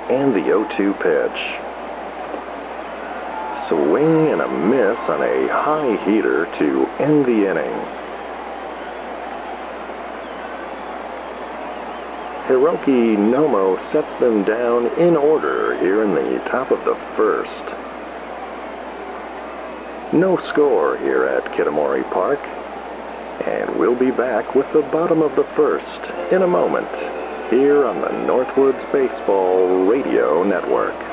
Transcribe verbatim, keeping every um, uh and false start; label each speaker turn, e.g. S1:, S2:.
S1: and the oh two pitch. Swing and a miss on a high heater to end the inning. Hiroki Nomo sets them down in order here in the top of the first. No score here at Kitamori Park, and we'll be back with the bottom of the first in a moment here on the Northwoods Baseball Radio Network.